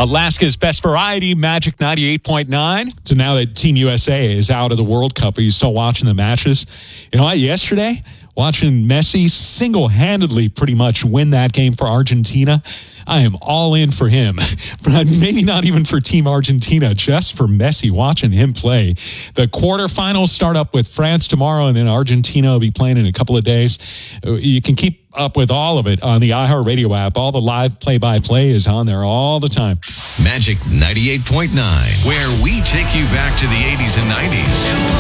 Alaska's best variety, Magic 98.9. So now that Team USA is out of the World Cup, are you still watching the matches? You know what? Yesterday, watching Messi single-handedly pretty much win that game for Argentina, I am all in for him. Maybe not even for Team Argentina, just for Messi, watching him play. The quarterfinals start up with France tomorrow, and then Argentina will be playing in a couple of days. You can keep up with all of it on the iHeartRadio app. All the live play-by-play is on there all the time. Magic 98.9, where we take you back to the 80s and 90s.